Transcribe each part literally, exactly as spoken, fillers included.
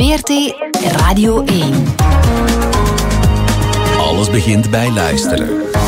V R T Radio één. Alles begint bij luisteren.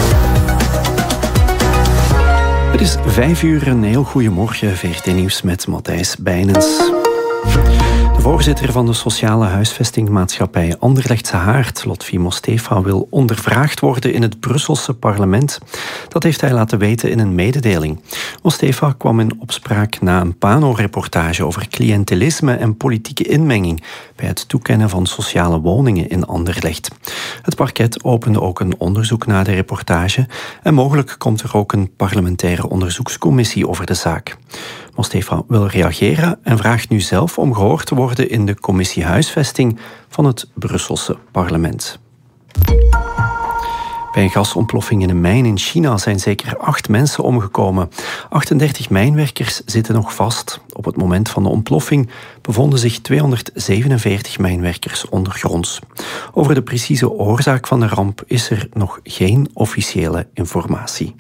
Het is vijf uur, een heel goeiemorgen. V R T Nieuws met Matthijs Bijnens. De voorzitter van de sociale huisvestingmaatschappij Anderlechtse Haard, Lotfi Mostefa, wil ondervraagd worden in het Brusselse parlement. Dat heeft hij laten weten in een mededeling. Mostefa kwam in opspraak na een Pano-reportage over cliëntelisme en politieke inmenging bij het toekennen van sociale woningen in Anderlecht. Het parket opende ook een onderzoek na de reportage en mogelijk komt er ook een parlementaire onderzoekscommissie over de zaak. Mostefa wil reageren en vraagt nu zelf om gehoord te worden in de commissie huisvesting van het Brusselse parlement. Bij een gasontploffing in een mijn in China zijn zeker acht mensen omgekomen. achtendertig mijnwerkers zitten nog vast. Op het moment van de ontploffing bevonden zich tweehonderdzevenenveertig mijnwerkers ondergronds. Over de precieze oorzaak van de ramp is er nog geen officiële informatie.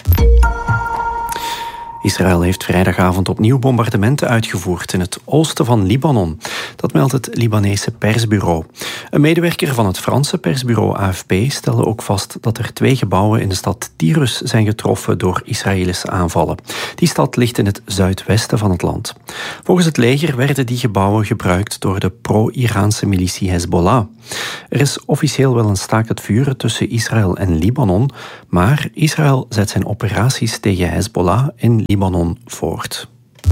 Israël heeft vrijdagavond opnieuw bombardementen uitgevoerd in het oosten van Libanon. Dat meldt het Libanese persbureau. Een medewerker van het Franse persbureau A F P stelde ook vast dat er twee gebouwen in de stad Tyrus zijn getroffen door Israëlische aanvallen. Die stad ligt in het zuidwesten van het land. Volgens het leger werden die gebouwen gebruikt door de pro-Iraanse militie Hezbollah. Er is officieel wel een staakt het vuren tussen Israël en Libanon, maar Israël zet zijn operaties tegen Hezbollah in Libanon voort.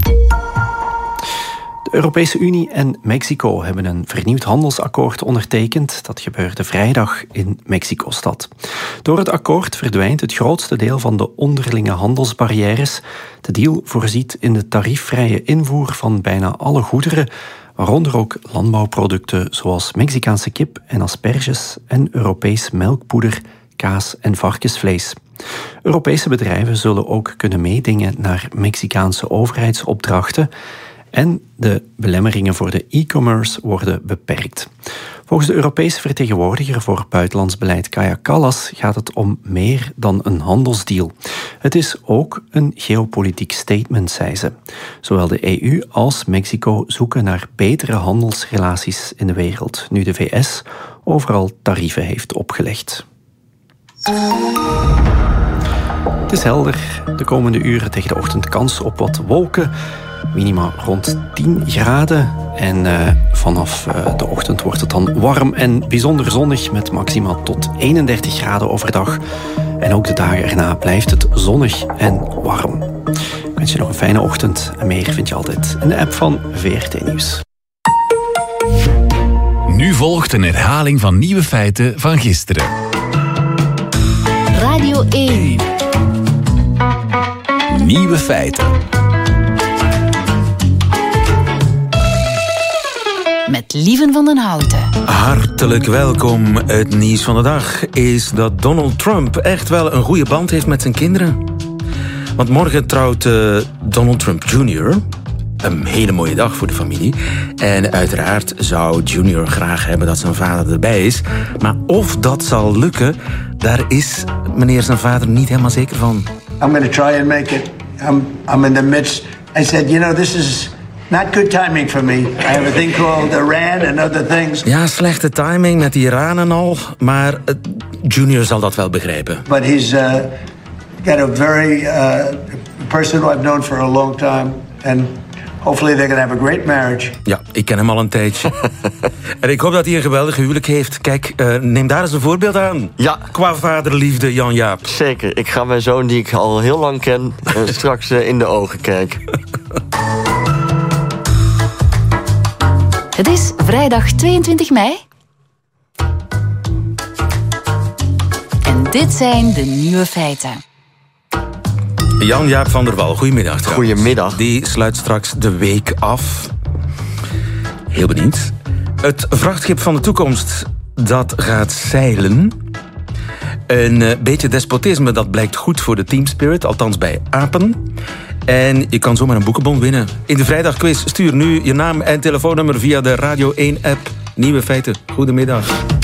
De Europese Unie en Mexico hebben een vernieuwd handelsakkoord ondertekend. Dat gebeurde vrijdag in Mexico-stad. Door het akkoord verdwijnt het grootste deel van de onderlinge handelsbarrières. De deal voorziet in de tariefvrije invoer van bijna alle goederen, waaronder ook landbouwproducten zoals Mexicaanse kip en asperges en Europees melkpoeder, kaas en varkensvlees. Europese bedrijven zullen ook kunnen meedingen naar Mexicaanse overheidsopdrachten en de belemmeringen voor de e-commerce worden beperkt. Volgens de Europese vertegenwoordiger voor buitenlands beleid Kaja Kallas gaat het om meer dan een handelsdeal. Het is ook een geopolitiek statement, zei ze. Zowel de E U als Mexico zoeken naar betere handelsrelaties in de wereld, nu de V S overal tarieven heeft opgelegd. Het is helder. De komende uren tegen de ochtend kans op wat wolken. Minima rond tien graden. En uh, vanaf uh, de ochtend wordt het dan warm en bijzonder zonnig met maxima tot eenendertig graden overdag. En ook de dagen erna blijft het zonnig en warm. Ik wens je nog een fijne ochtend. En meer vind je altijd in de app van V R T Nieuws. Nu volgt een herhaling van nieuwe feiten van gisteren. Radio één. Nieuwe feiten. Met Lieven van den Houten. Hartelijk welkom. Het nieuws van de dag is dat Donald Trump echt wel een goede band heeft met zijn kinderen. Want morgen trouwt uh, Donald Trump junior Een hele mooie dag voor de familie. En uiteraard zou Junior graag hebben dat zijn vader erbij is. Maar of dat zal lukken, daar is meneer zijn vader niet helemaal zeker van. I'm going to try and make it. I'm, I'm in the midst. I said, you know, this is not good timing for me. I have a thing called Iran and other things. Ja, slechte timing met Iran en al. Maar uh, Junior zal dat wel begrijpen. But he's uh, got a very uh, person who I've known for a long time. And hopefully they're going to have a great marriage. Ja, ik ken hem al een tijdje. En ik hoop dat hij een geweldig huwelijk heeft. Kijk, uh, neem daar eens een voorbeeld aan. Ja. Qua vaderliefde, Jan-Jaap. Zeker. Ik ga mijn zoon, die ik al heel lang ken, uh, straks uh, in de ogen kijken. Het is vrijdag tweeëntwintig mei. En dit zijn de nieuwe feiten. Jan-Jaap van der Wal, goedemiddag. Trouwens. Goedemiddag. Die sluit straks de week af. Heel benieuwd. Het vrachtschip van de toekomst, dat gaat zeilen. Een uh, beetje despotisme, dat blijkt goed voor de teamspirit, althans bij apen. En je kan zomaar een boekenbon winnen. In de vrijdagquiz stuur nu je naam en telefoonnummer via de Radio één app. Nieuwe feiten. Goedemiddag.